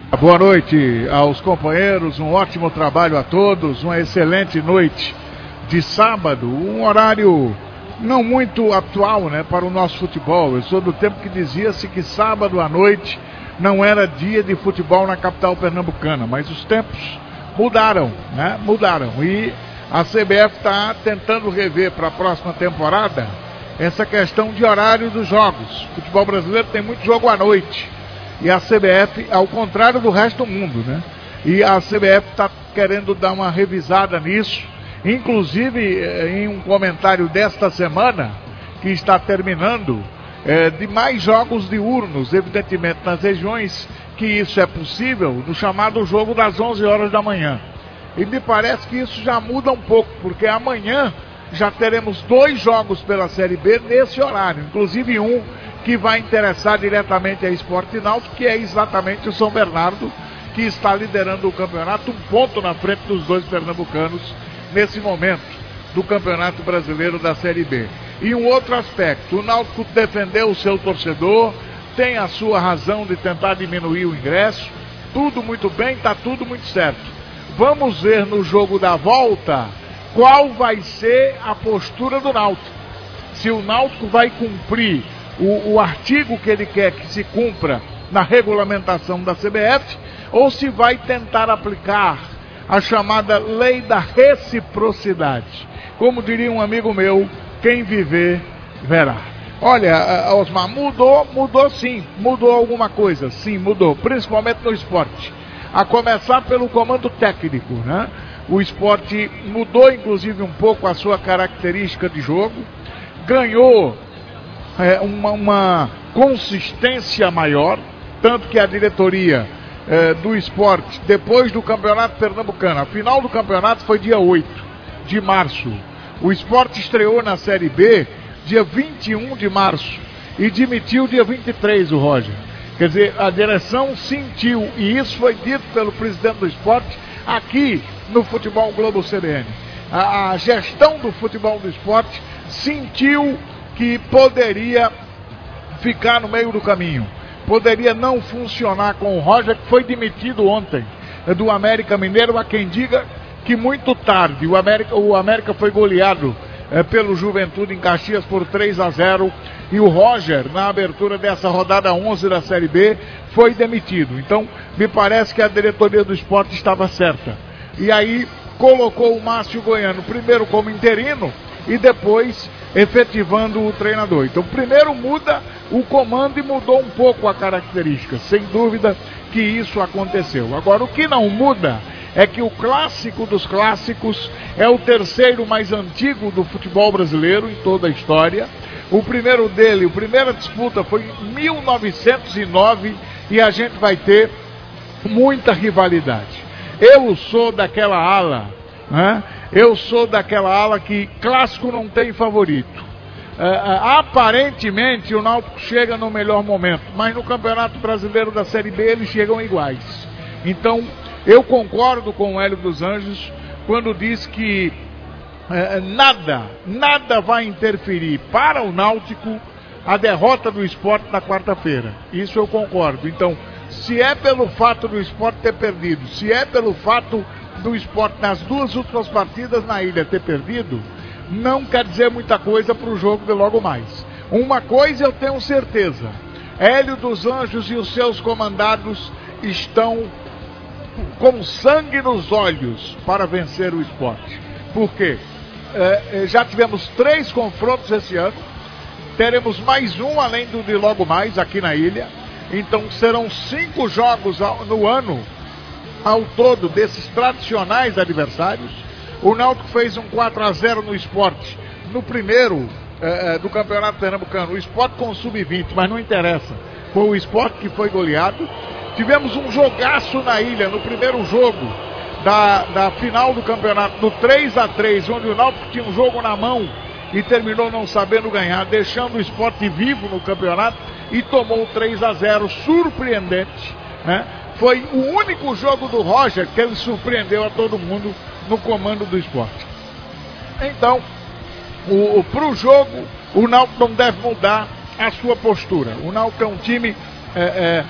Boa noite aos companheiros, um ótimo trabalho a todos, uma excelente noite de sábado, um horário não muito atual, né, para o nosso futebol. Eu sou do tempo que dizia-se que sábado à noite não era dia de futebol na capital pernambucana, mas os tempos mudaram, né, mudaram, e a CBF está tentando rever para a próxima temporada essa questão de horário dos jogos. O futebol brasileiro tem muito jogo à noite. E a CBF, ao contrário do resto do mundo, né? E a CBF está querendo dar uma revisada nisso. Inclusive, em um comentário desta semana, que está terminando, de mais jogos diurnos, evidentemente, nas regiões que isso é possível, no chamado jogo das 11 horas da manhã. E me parece que isso já muda um pouco, porque amanhã já teremos 2 jogos pela Série B nesse horário, inclusive um que vai interessar diretamente a Sport Náutico, que é exatamente o São Bernardo, que está liderando o campeonato, um ponto na frente dos 2 pernambucanos nesse momento do Campeonato Brasileiro da Série B. E um outro aspecto, o Náutico defendeu o seu torcedor, tem a sua razão de tentar diminuir o ingresso, tudo muito bem, está tudo muito certo. Vamos ver no jogo da volta qual vai ser a postura do Náutico. Se o Náutico vai cumprir o artigo que ele quer que se cumpra na regulamentação da CBF, ou se vai tentar aplicar a chamada lei da reciprocidade. Como diria um amigo meu, quem viver, verá. Olha, Osmar, mudou sim, mudou alguma coisa, sim, mudou, principalmente no esporte. A começar pelo comando técnico, né? O esporte mudou inclusive um pouco a sua característica de jogo, ganhou uma consistência maior, tanto que a diretoria do esporte, depois do campeonato pernambucano, a final do campeonato foi dia 8 de março, o esporte estreou na Série B dia 21 de março e demitiu dia 23 o Roger. Quer dizer, a direção sentiu, e isso foi dito pelo presidente do esporte aqui no Futebol Globo CBN, a gestão do futebol do esporte sentiu que poderia ficar no meio do caminho, poderia não funcionar com o Roger, que foi demitido ontem do América Mineiro, há quem diga que muito tarde. O América foi goleado pelo Juventude em Caxias por 3-0, e o Roger, na abertura dessa rodada 11 da Série B, foi demitido. Então, me parece que a diretoria do esporte estava certa. E aí, colocou o Márcio Goiano primeiro como interino e depois efetivando o treinador. Então, primeiro muda o comando e mudou um pouco a característica. Sem dúvida que isso aconteceu. Agora, o que não muda é que o clássico dos clássicos é o terceiro mais antigo do futebol brasileiro em toda a história. O primeiro dele, a primeira disputa foi em 1909 e a gente vai ter muita rivalidade. Eu sou daquela ala, né? Eu sou daquela ala que clássico não tem favorito. Aparentemente o Náutico chega no melhor momento, mas no Campeonato Brasileiro da Série B eles chegam iguais. Então, eu concordo com o Hélio dos Anjos quando diz que nada vai interferir para o Náutico a derrota do esporte na quarta-feira. Isso eu concordo. Então, se é pelo fato do esporte ter perdido, se é pelo fato do esporte nas 2 últimas partidas na ilha ter perdido, não quer dizer muita coisa para o jogo de logo mais. Uma coisa eu tenho certeza: Hélio dos Anjos e os seus comandados estão com sangue nos olhos para vencer o esporte. Por quê? Já tivemos 3 confrontos esse ano, teremos mais um além do de logo mais aqui na ilha. Então serão 5 jogos no ano ao todo desses tradicionais adversários. O Náutico fez um 4-0 no esporte no primeiro do Campeonato Pernambucano. O esporte com o sub-20, mas não interessa, foi o esporte que foi goleado. Tivemos um jogaço na ilha no primeiro jogo da final do campeonato, no 3-3, onde o Náutico tinha um jogo na mão e terminou não sabendo ganhar, deixando o esporte vivo no campeonato, e tomou 3-0, surpreendente, né? Foi o único jogo do Roger que ele surpreendeu a todo mundo no comando do esporte. Então, para o jogo, o Náutico não deve mudar a sua postura. O Náutico é um time